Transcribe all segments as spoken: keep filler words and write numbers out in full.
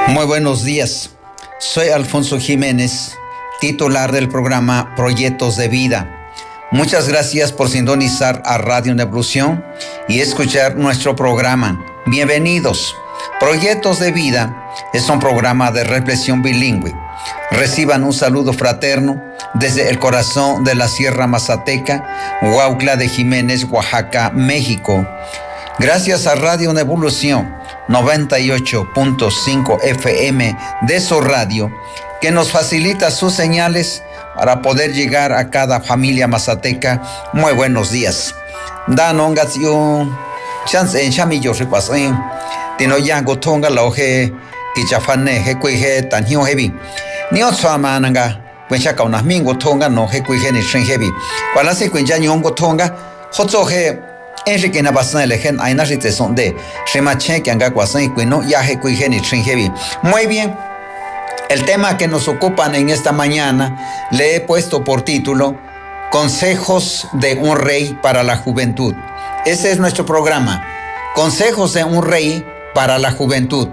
Muy buenos días. Soy Alfonso Jiménez, titular del programa Proyectos de Vida. Muchas gracias por sintonizar a Radio Una Evolución y escuchar nuestro programa. Bienvenidos. Proyectos de Vida es un programa de reflexión bilingüe. Reciban un saludo fraterno desde el corazón de la Sierra Mazateca, Huautla de Jiménez, Oaxaca, México. Gracias a Radio Una Evolución noventa y ocho punto cinco F M de su radio, que nos facilita sus señales para poder llegar a cada familia mazateca. Muy buenos días. Danon gatio chance en chamillo repasen. Tino yango tonga loje kichafane he kuije tan hiu heavy. Ni otro mananga cuencha kaunas mingo tonga no he kuije ni shin heavy. Cuando se cuencha nyongo tonga hotso he Enrique na basan elejen aina rite son de remache que anga guasan y cuino ya he kuije ni shin heavy. Muy bien. El tema que nos ocupan en esta mañana le he puesto por título Consejos de un Rey para la Juventud. Ese es nuestro programa. Consejos de un Rey para la Juventud.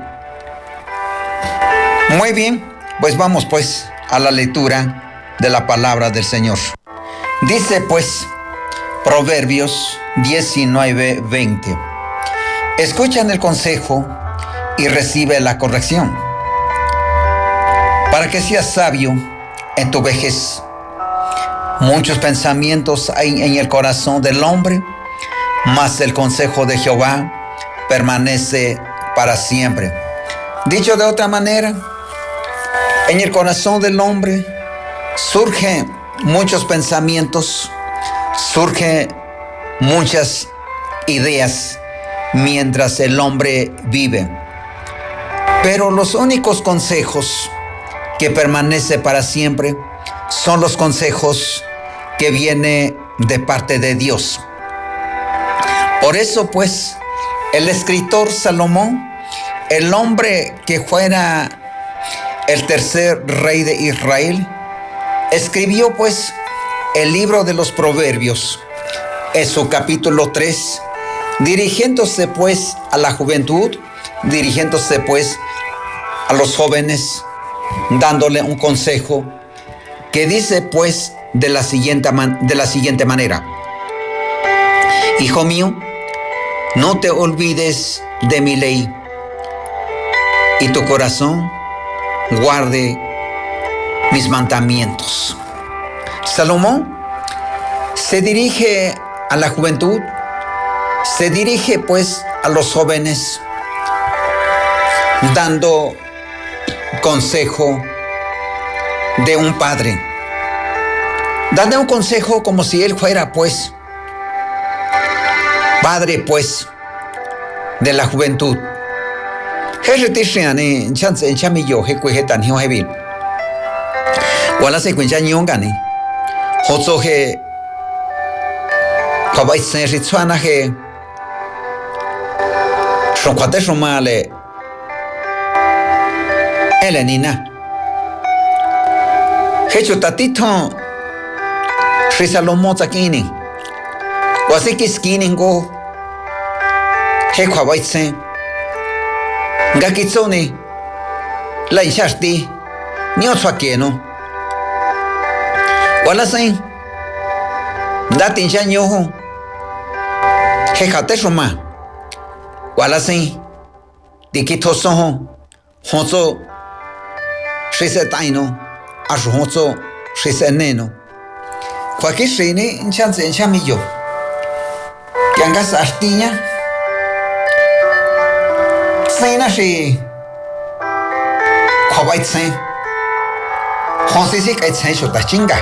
Muy bien, pues vamos pues a la lectura de la palabra del Señor. Dice pues Proverbios diecinueve veinte. Escuchan el consejo y recibe la corrección, para que seas sabio en tu vejez. Muchos pensamientos hay en el corazón del hombre, mas el consejo de Jehová permanece para siempre. Dicho de otra manera, en el corazón del hombre surgen muchos pensamientos, surgen muchas ideas mientras el hombre vive. Pero los únicos consejos que permanece para siempre son los consejos que vienen de parte de Dios. Por eso pues el escritor Salomón, el hombre que fuera el tercer rey de Israel, escribió pues el libro de los Proverbios en su capítulo tres, dirigiéndose pues a la juventud, dirigiéndose pues a los jóvenes, dándole un consejo que dice pues de la siguiente, man- de la siguiente manera: Hijo mío, no te olvides de mi ley, y tu corazón guarde mis mandamientos. Salomón se dirige a la juventud, se dirige pues a los jóvenes, dando consejo de un padre, dando un consejo como si él fuera pues padre pues de la juventud. Heretishani chance en chamillo he kuije tan hiu heavy. Wala se kuencha nyongani. Hotso he kwabai sen ritsuana he shonkwate shomale Elenina. Hecho tatito Salomón zakini. Wasiki skini go he kwabai sen Gakitsoni la inshasti nyotwa keno. Wala sen datin shanyo he khate shoma. Wala sen dikito son honzo shise taino ashu honzo shise neno. Kwaki shini chance chamillo yangas astiña Sena shi kwabai tsen honsi si kai tsen shota chinga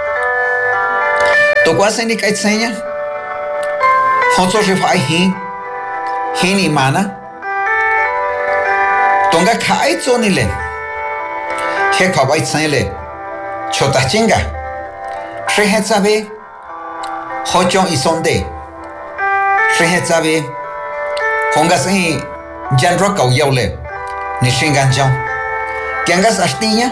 to kwa seni kai tsenya honso shi fai hi hini mana tonga kai tsoni le he kwabai tsen le chota chinga shi he tsabe hochon isonde shi he tsabe honga sen Janro kau yau le ni shingan jong kiangas astiña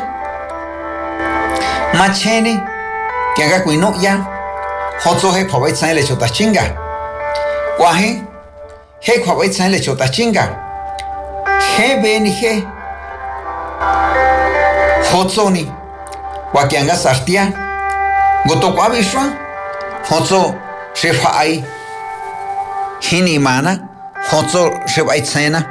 machene kianga kuino ya hotso he kwabai tsan le chota chinga wahe he kwabai tsan le chota chinga he ben he Hotzoni, Wakianga Sartia, Gotokabishwa, Hotzo Shefai, Hinimana, Hotzo Shebaitzena.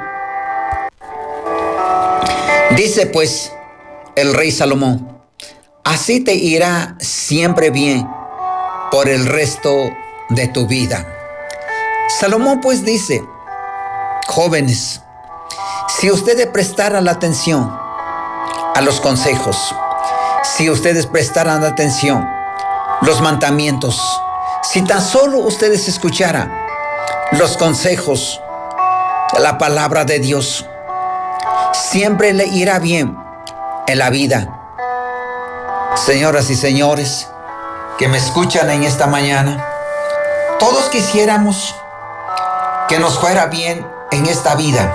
Dice pues el rey Salomón, así te irá siempre bien por el resto de tu vida. Salomón pues dice, jóvenes, si ustedes prestaran la atención a los consejos, si ustedes prestaran atención los mandamientos, si tan solo ustedes escucharan los consejos, la palabra de Dios, siempre le irá bien en la vida. Señoras y señores que me escuchan en esta mañana, todos quisiéramos que nos fuera bien en esta vida,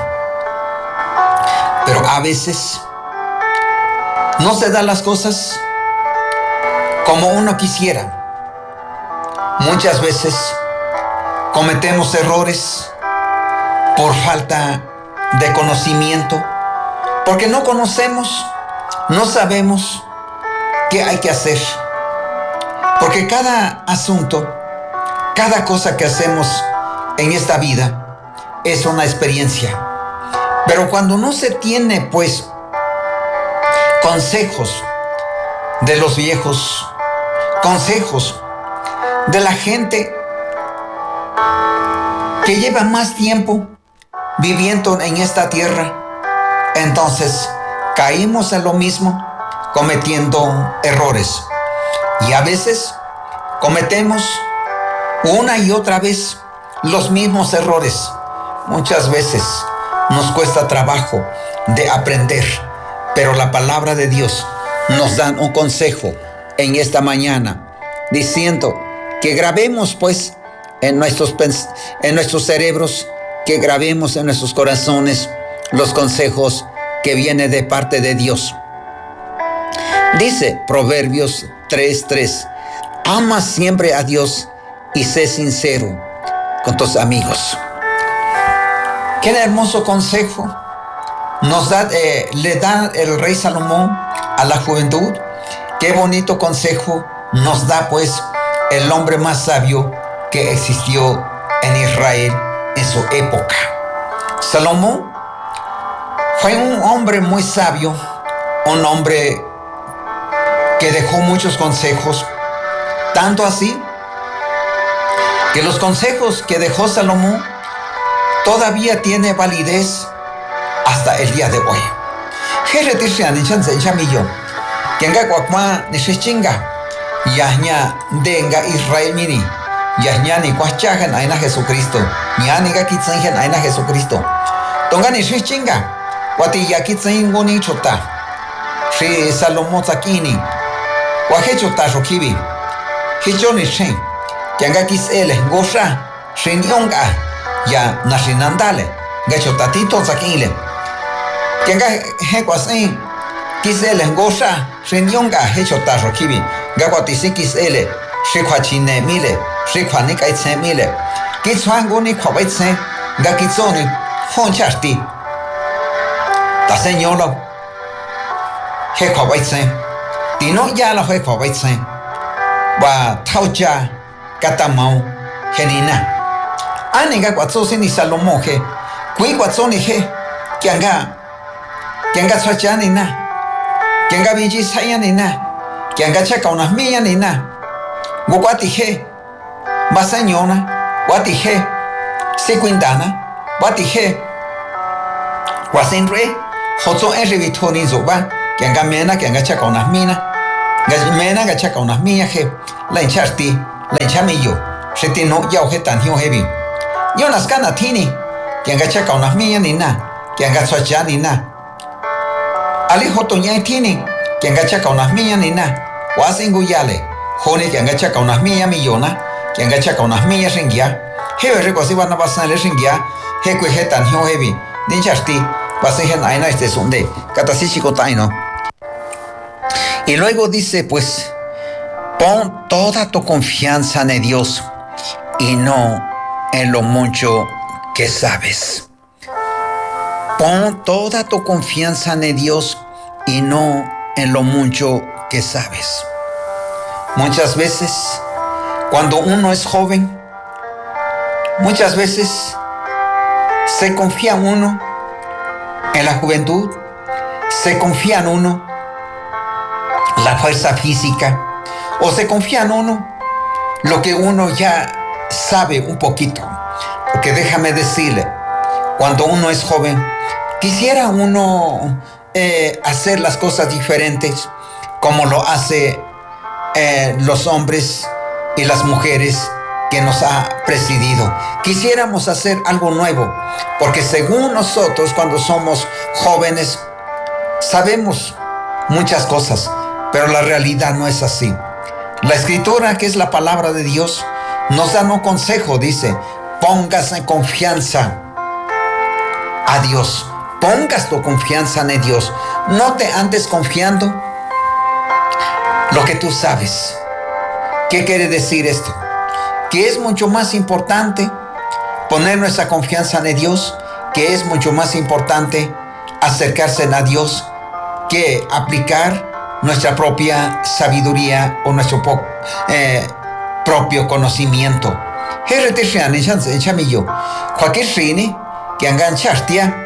pero a veces no se dan las cosas como uno quisiera. Muchas veces cometemos errores por falta de conocimiento, porque no conocemos, no sabemos qué hay que hacer. Porque cada asunto, cada cosa que hacemos en esta vida es una experiencia. Pero cuando no se tiene, pues, consejos de los viejos, consejos de la gente que lleva más tiempo viviendo en esta tierra, entonces caímos en lo mismo, cometiendo errores. Y a veces cometemos una y otra vez los mismos errores. Muchas veces nos cuesta trabajo de aprender, pero la palabra de Dios nos da un consejo en esta mañana, diciendo que grabemos pues en nuestros, en nuestros cerebros, que grabemos en nuestros corazones los consejos que vienen de parte de Dios. Dice Proverbios tres tres, ama siempre a Dios y sé sincero con tus amigos. Qué hermoso consejo nos da, eh, le da el rey Salomón a la juventud. Qué bonito consejo nos da pues el hombre más sabio que existió en Israel en su época. Salomón fue un hombre muy sabio, un hombre que dejó muchos consejos, tanto así que los consejos que dejó Salomón todavía tiene validez hasta el día de hoy. Yahña denga Israel mini, Yahña ni cuachajan aina Jesucristo, ni ga kitsengen aina Jesucristo. Tonga ni shichinga, wati yakitsen goni chota, shi Salomón zakini, wahecho tashokibi, hichoni shen, yanga kisele gosha, shin yonga, ya nashinandale, gacho tatito zakile, yanga hekwasen, kisele gosha, shin yonga, hecho tashokibi. Gawati kisele, shikwachine mile, shikwanik aitse mile, kitswangoni kwaitse, gakitsoni, honchasti. Ta señolo, he kwaitse, tino ya la he kwaitse, ba taucha, katamau, henina. Aniga kwatsosi ni Salomón he, kui kwatsoni he, kianga, kianga swachani na, kianga biji sayani na. Que angacha unas millas ni nada. Guatije, Basañona, Guatije, Sequindana, Guatije, Guasenre, Hotso en Revitoni Zoba, que angamena, que angacha unas minas, Gazmena, gacha unas millas, la encharti, la enchamillo, Retino, ya ojetan, yo heavy. Yo las canatini, que angacha unas millas ni nada, que angacha ni nada. Alijo Toña tiene, que angacha unas millas ni nada. Wasin guyale, jone que angacha unas millas millona, que angacha unas millas ringia, hebe recosi van a pasar el ringia, heque hetan hio heavy, ninchasti, pasen aina este sonde, catasichico taino. Y luego dice, pues, pon toda tu confianza en Dios y no en lo mucho que sabes. Pon toda tu confianza en Dios y no en lo mucho que sabes. Muchas veces, cuando uno es joven, muchas veces se confía en uno en la juventud, se confía en uno la fuerza física, o se confía en uno lo que uno ya sabe un poquito. Porque déjame decirle, cuando uno es joven, quisiera uno eh, hacer las cosas diferentes como lo hace eh, los hombres y las mujeres que nos ha presidido. Quisiéramos hacer algo nuevo, porque según nosotros, cuando somos jóvenes, sabemos muchas cosas, pero la realidad no es así. La Escritura, que es la palabra de Dios, nos da un consejo, dice: pongas en confianza a Dios. Pongas tu confianza en Dios. No te andes confiando lo que tú sabes. ¿Qué quiere decir esto? Que es mucho más importante poner nuestra confianza en Dios, que es mucho más importante acercarse a Dios que aplicar nuestra propia sabiduría o nuestro po- eh, propio conocimiento. Cualquier rini que hagan chartia,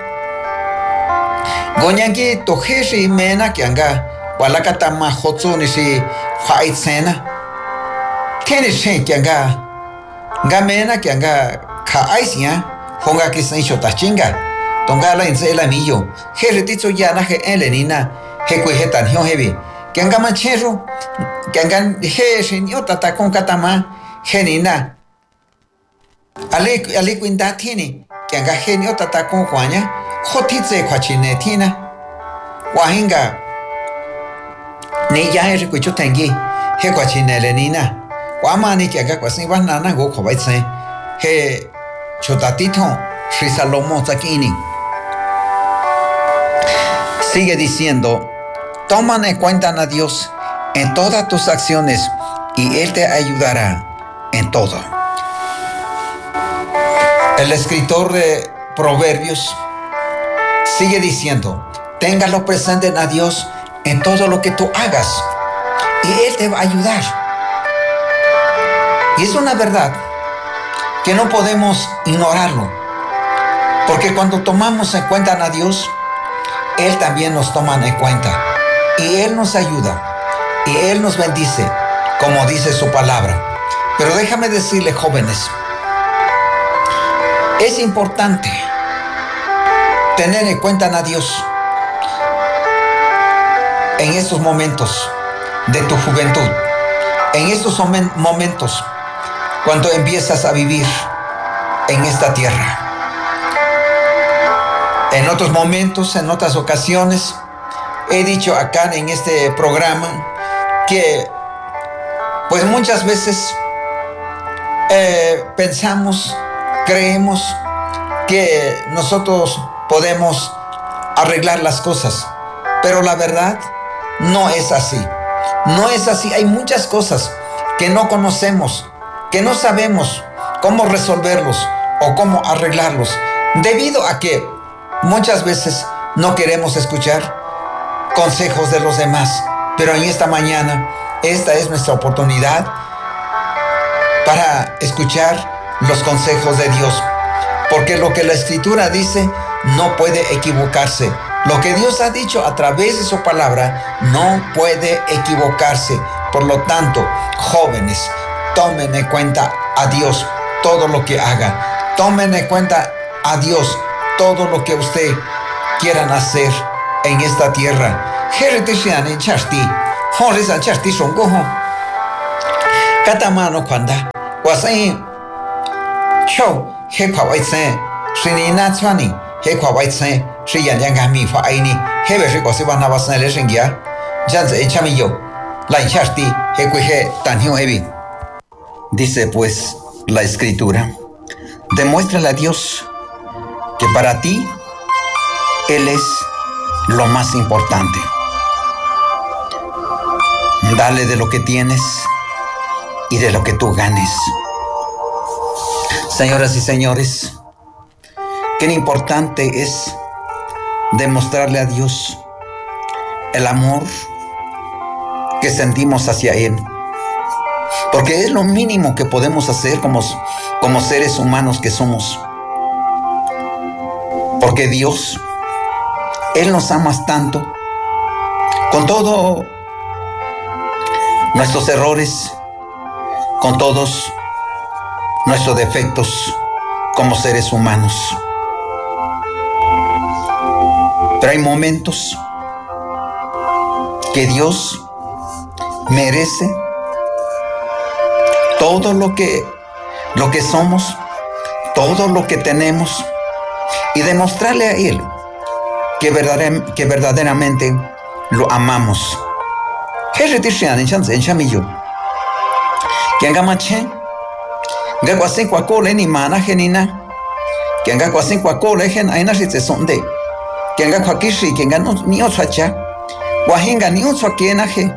goñangi tojeshi mena que haga walakata mahotsu ni si faitsena. Tiene shen que haga gamena que haga kaaisia, honga que se hizo tachinga. Tonga la inse la millo. Heretizo ya na he elenina. He cuejetan hio heavy. Que haga manchero. Que hagan he shenio tata con katama. Genina. Ale ale cuinda tiene. Que haga genio tata con juaña. Jotitze cuachine tina. Wahinga. Ni ya he recucho tengi. He cuachine lenina. Wamani que haga cuasi banana go cobaitse. He chotatito. Salomo Zakini. Sigue diciendo: toman en cuenta a Dios en todas tus acciones y Él te ayudará en todo. El escritor de Proverbios sigue diciendo: téngalo presente en a Dios en todo lo que tú hagas y Él te va a ayudar. Y es una verdad que no podemos ignorarlo, porque cuando tomamos en cuenta a Dios, Él también nos toma en cuenta y Él nos ayuda y Él nos bendice, como dice su palabra. Pero déjame decirle, jóvenes, es importante tener en cuenta a Dios en estos momentos de tu juventud, en estos momentos cuando empiezas a vivir en esta tierra. En otros momentos, en otras ocasiones, he dicho acá en este programa que pues muchas veces eh, pensamos, creemos que nosotros podemos arreglar las cosas, pero la verdad no es así. No es así. Hay muchas cosas que no conocemos, que no sabemos cómo resolverlos o cómo arreglarlos, debido a que muchas veces no queremos escuchar consejos de los demás. Pero en esta mañana, esta es nuestra oportunidad para escuchar los consejos de Dios. Porque lo que la Escritura dice no puede equivocarse. Lo que Dios ha dicho a través de su palabra no puede equivocarse. Por lo tanto, jóvenes, tomen en cuenta a Dios todo lo que haga. Tomen en cuenta a Dios todo lo que usted quieran hacer en esta tierra. Jereteshiane chasti, honresa chasti songoho. Katamano kwanda, wasai show, hekwa waitse, shinina tswani, hekwa waitse, shiyan yangami fa aini, hebe rikwasiba nabasne le shingia, janze echamiyo, la chasti, hekwe tanhio hebi. Dice pues la Escritura: demuéstrale a Dios que para ti Él es lo más importante. Dale de lo que tienes y de lo que tú ganes. Señoras y señores, qué importante es demostrarle a Dios el amor que sentimos hacia Él. Porque es lo mínimo que podemos hacer como, como seres humanos que somos. Porque Dios, Él nos ama tanto, con todos nuestros errores, con todos nuestros defectos como seres humanos. Pero hay momentos que Dios merece todo lo que, lo que somos, todo lo que tenemos, y demostrarle a Él que, verdader, que verdaderamente lo amamos. ¿Qué retirán en chance en chamillo? Que haga maché, que haga sin cuacole ni mana genina, que haga sin cuacole gen aina si se sonde, que haga cuaquishi, que haga ni otra cha, guajenga ni otra quienaje,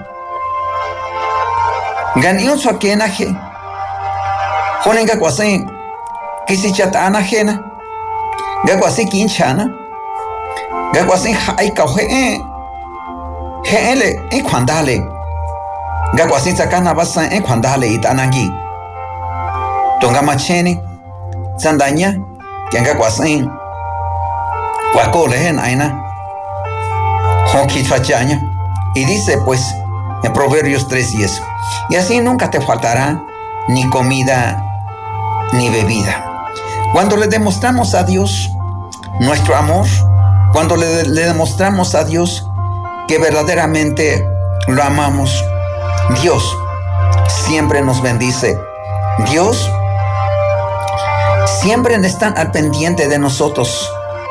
gani otra quienaje, jonenga cuasen, que si chatana jena, gaguasin quinchana, gaguasin hay cauje, hele en cuandale, gaguasin sacana basa en cuandale y tanangi, tonga machene, sandaña, que gaguasin, guacole en aina, honki fachaña, y dice pues en Proverbios tres diez, y así nunca te faltará ni comida ni bebida. Cuando le demostramos a Dios nuestro amor, cuando le, le demostramos a Dios que verdaderamente lo amamos, Dios siempre nos bendice. Dios siempre está al pendiente de nosotros.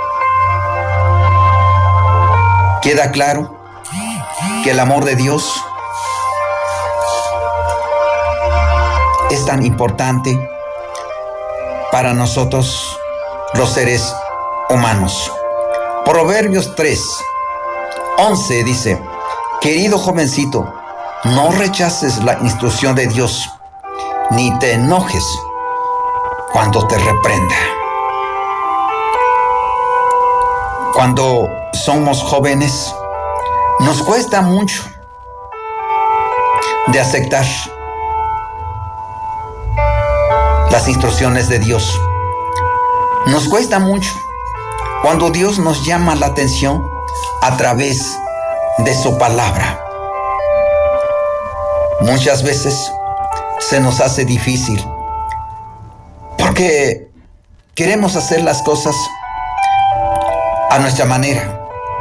Queda claro que el amor de Dios es tan importante para nosotros los seres humanos. Proverbios tres, once dice: querido jovencito, no rechaces la instrucción de Dios, ni te enojes cuando te reprenda. Cuando somos jóvenes, nos cuesta mucho de aceptar las instrucciones de Dios. Nos cuesta mucho cuando Dios nos llama la atención a través de su palabra. Muchas veces se nos hace difícil porque queremos hacer las cosas a nuestra manera.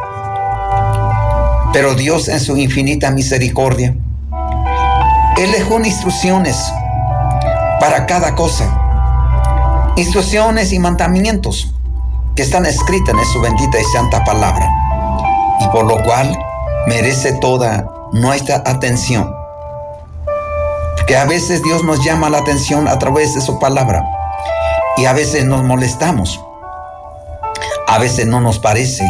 Pero Dios, en su infinita misericordia, Él dejó instrucciones para cada cosa, instrucciones y mandamientos que están escritas en su bendita y santa palabra, y por lo cual merece toda nuestra atención. Porque a veces Dios nos llama la atención a través de su palabra, y a veces nos molestamos, a veces no nos parece.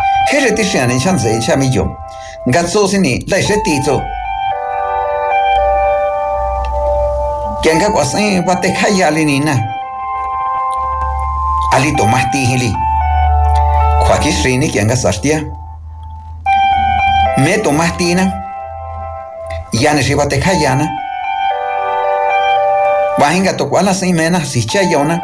Que anga cuasen guatecaya lenina ali tomasti hili cuaquis rini que anga sartia me tomastina ya ne guatecayana bajenga tocuala sin mena si chayona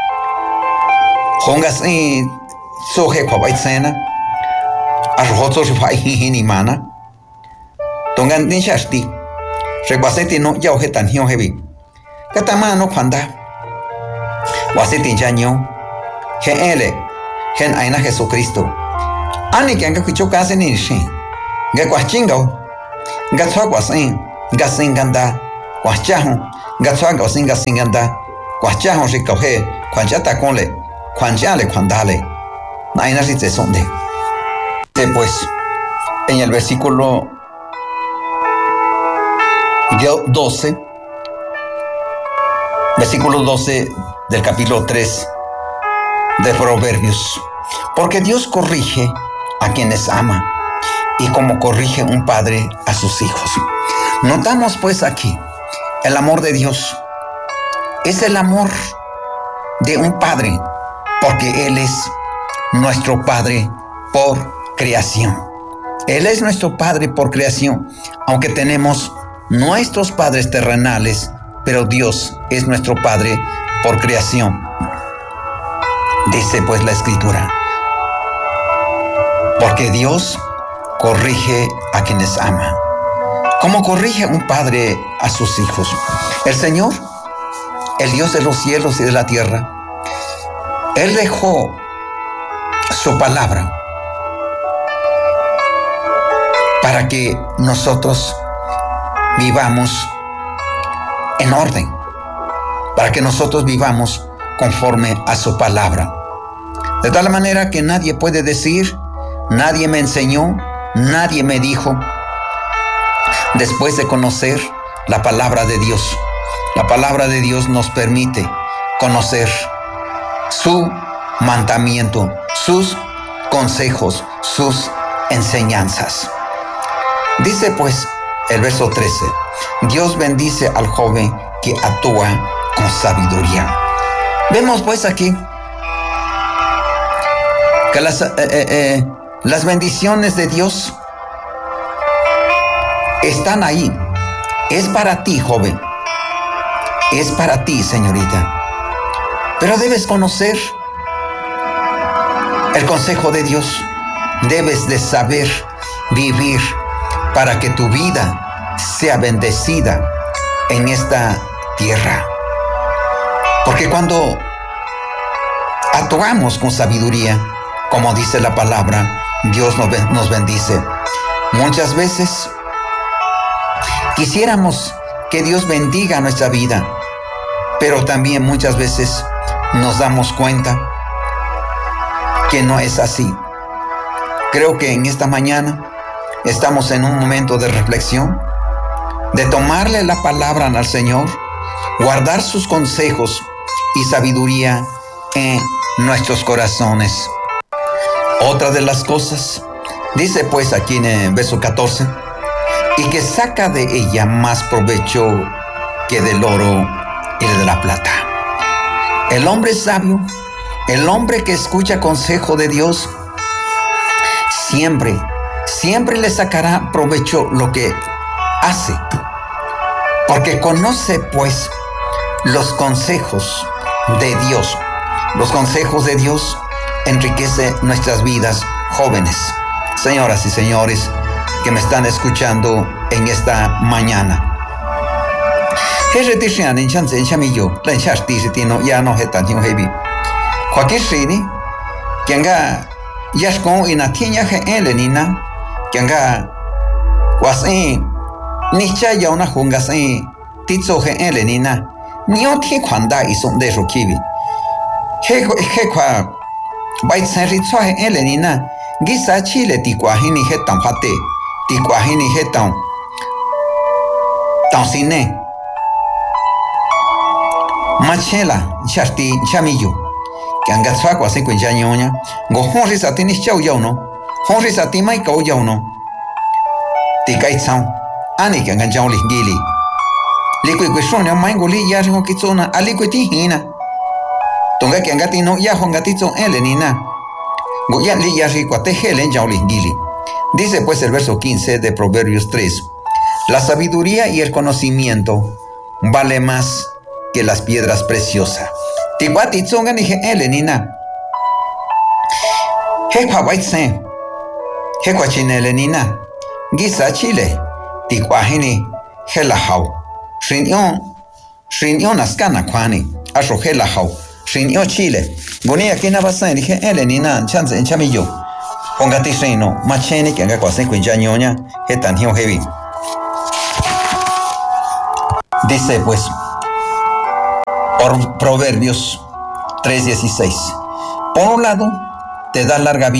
honga sin soje cuabaitsena arrotos fai mana tongan din shasti requaseti no ya ojetan hio heavy katama no kwanda waseti janyo hele hen aina Jesucristo ani que anga kicho kase ni shi ga kwachingo ga tswa kwasin ga singanda kwachaho ga tswa ga singa singanda kwachaho shi kohe kwachata konle kwanchale kwandale aina si te sonde. Pues en el versículo doce, versículo doce del capítulo tres de Proverbios, porque Dios corrige a quienes ama y como corrige un padre a sus hijos. Notamos pues aquí el amor de Dios es el amor de un padre, porque Él es nuestro Padre por creación. Él es nuestro Padre por creación, aunque tenemos nuestros padres terrenales, pero Dios es nuestro Padre por creación. Dice pues la Escritura, porque Dios corrige a quienes ama. ¿Cómo corrige un padre a sus hijos? El Señor, el Dios de los cielos y de la tierra, Él dejó su palabra para que nosotros vivamos en orden, para que nosotros vivamos conforme a su palabra. De tal manera que nadie puede decir, nadie me enseñó, nadie me dijo, después de conocer la palabra de Dios. La palabra de Dios nos permite conocer su mandamiento, sus consejos, sus enseñanzas. Dice pues el verso trece, Dios bendice al joven que actúa con sabiduría. Vemos pues aquí que las, eh, eh, eh, las bendiciones de Dios están ahí. Es para ti, joven. Es para ti, señorita. Pero debes conocer el consejo de Dios. Debes de saber vivir para que tu vida sea bendecida en esta tierra. Porque cuando actuamos con sabiduría, como dice la palabra, Dios nos bendice. Muchas veces quisiéramos que Dios bendiga nuestra vida, pero también muchas veces nos damos cuenta que no es así. Creo que en esta mañana estamos en un momento de reflexión, de tomarle la palabra al Señor, guardar sus consejos y sabiduría en nuestros corazones. Otra de las cosas, dice pues aquí en el verso catorce, y que saca de ella más provecho que del oro y de la plata. El hombre sabio, el hombre que escucha consejo de Dios, siempre, siempre le sacará provecho lo que hace, porque conoce pues los consejos de Dios. Los consejos de Dios enriquecen nuestras vidas jóvenes. Señoras y señores que me están escuchando en esta mañana. Gisa chile ti kwahini hetan hate ti kwahini hetan tansine machela chasti chamillo que anga swa kwa se kunja nyonya go honri satini chau yau no honri sati mai kau yau no ti kai chang ani que anga jang li gili likui kwe shon mai go li ya ro kitsona ali kwe ti hina tonga que anga ti no ya honga ti chon elenina. Dice pues el verso quince de Proverbios tres, la sabiduría y el conocimiento vale más que las piedras preciosas. Tiwati tsonga ni he elenina. Hekwa waitse. Hekwa chine elenina. Gisa chile. Tikwahini hela hau. Shinyon. Shinyon askana kwani. Asho hela hau. Shinyo chile. Bonía que nada pasa, dije, Elenina, chance en chamillo. Pongati reino, machene que haga cosas con ñoña, que tan heavy. Dice pues, por Proverbios tres dieciséis. Por un lado, te da larga vida.